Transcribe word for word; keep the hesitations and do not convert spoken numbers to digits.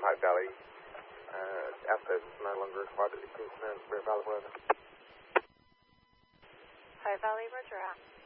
High Valley. Uh, Alpha is no longer required at this incident. We're available over. High Valley, roger out.